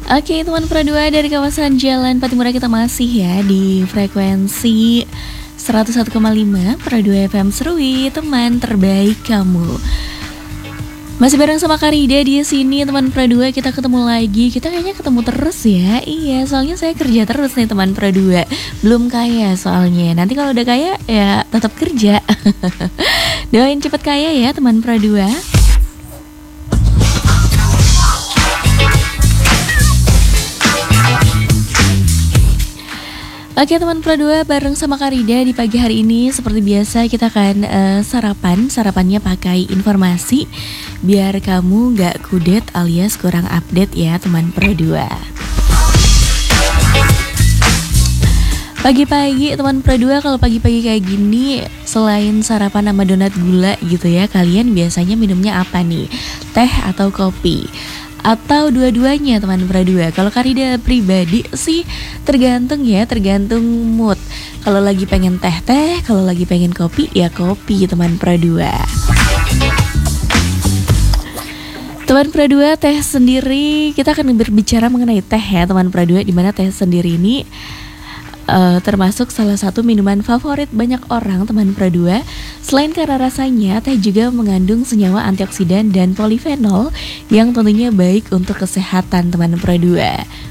Oke teman Pro 2 dari kawasan Jalan Patimura, kita masih ya di frekuensi 101,5 Pro 2 FM Serui, teman terbaik kamu. Masih bareng sama Karida di sini teman Pro 2, kita ketemu lagi. Kita kayaknya ketemu terus ya. Iya, soalnya saya kerja terus nih teman Pro 2. Belum kaya soalnya. Nanti kalau udah kaya ya tetap kerja. Doain cepet kaya ya teman Pro 2. Oke teman Pro 2, bareng sama Karida di pagi hari ini. Seperti biasa kita akan sarapannya pakai informasi biar kamu gak kudet alias kurang update ya teman Pro 2. Pagi-pagi teman Pro 2, kalau pagi-pagi kayak gini selain sarapan sama donat gula gitu ya, kalian biasanya minumnya apa nih? Teh atau kopi? Atau dua-duanya teman Pro 2? Kalau Karida pribadi sih tergantung mood. Kalau lagi pengen teh, kalau lagi pengen kopi ya kopi teman Pro 2. Teman Pro 2, teh sendiri kita akan berbicara mengenai teh ya teman Pro 2, di mana teh sendiri ini termasuk salah satu minuman favorit banyak orang teman Pro 2. Selain karena rasanya, teh juga mengandung senyawa antioksidan dan polifenol yang tentunya baik untuk kesehatan teman Pro 2.